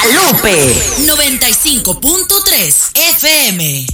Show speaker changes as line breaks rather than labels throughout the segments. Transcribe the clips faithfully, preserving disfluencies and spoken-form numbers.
Guadalupe.
noventa y cinco punto tres F M.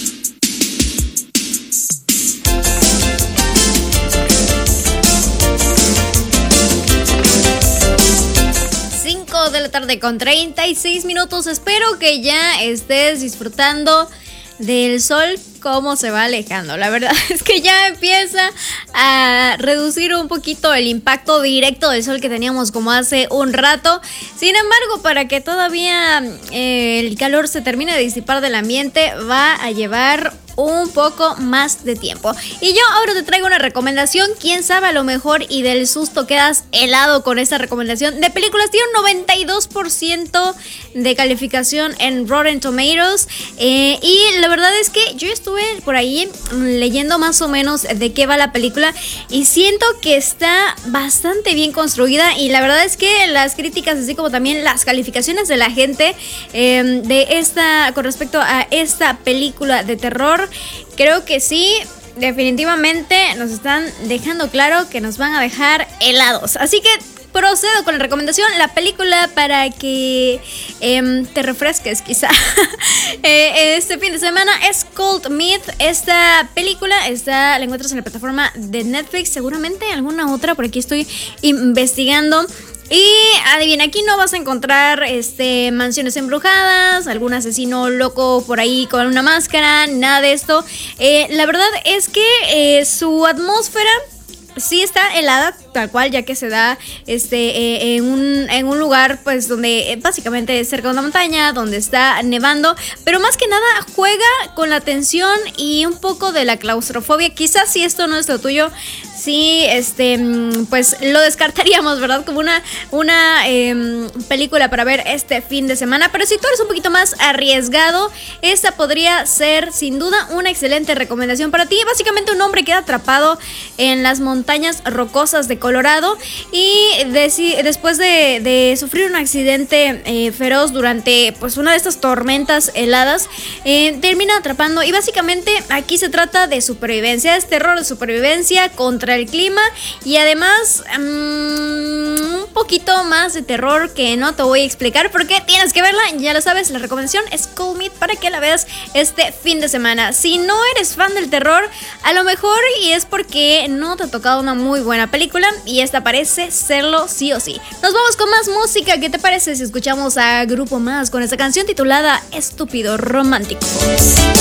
cinco de la tarde con treinta y seis minutos. Espero que ya estés disfrutando del sol cómo se va alejando. La verdad es que ya empieza a reducir un poquito el impacto directo del sol que teníamos como hace un rato. Sin embargo, para que todavía eh, el calor se termine de disipar del ambiente, va a llevar un poco más de tiempo. Y yo ahora te traigo una recomendación. Quién sabe, a lo mejor y del susto quedas helado con esta recomendación de películas. Tiene un noventa y dos por ciento de calificación en Rotten Tomatoes. Eh, y la verdad es que yo estuve por ahí leyendo más o menos de qué va la película. Y siento que está bastante bien construida. Y la verdad es que las críticas, así como también las calificaciones de la gente eh, de esta, con respecto a esta película de terror, creo que sí, definitivamente nos están dejando claro que nos van a dejar helados. Así que procedo con la recomendación, la película para que eh, te refresques quizá eh, este fin de semana es Cold Meat. Esta película está, la encuentras en la plataforma de Netflix, seguramente alguna otra, por aquí estoy investigando. Y adivina, aquí no vas a encontrar este, mansiones embrujadas, algún asesino loco por ahí con una máscara, nada de esto. Eh, la verdad es que eh, su atmósfera sí está helada, tal cual, ya que se da este eh, en, un, en un lugar pues donde eh, básicamente es cerca de una montaña, donde está nevando, pero más que nada juega con la tensión y un poco de la claustrofobia. Quizás si esto no es lo tuyo, sí, este, pues lo descartaríamos, ¿verdad? Como una, una eh, película para ver este fin de semana. Pero si tú eres un poquito más arriesgado, esta podría ser sin duda una excelente recomendación para ti. Básicamente un hombre queda atrapado en las montañas rocosas de Colorado y de, después de, de sufrir un accidente eh, feroz durante pues una de estas tormentas heladas, eh, termina atrapando. Y básicamente aquí se trata de supervivencia, es terror de supervivencia contra el clima y además um, un poquito más de terror que no te voy a explicar porque tienes que verla, ya lo sabes. La recomendación es Cold Meat para que la veas este fin de semana. Si no eres fan del terror, a lo mejor y es porque no te ha tocado una muy buena película y esta parece serlo sí o sí. Nos vamos con más música. ¿Qué te parece si escuchamos a Grupo Más con esta canción titulada Estúpido Romántico?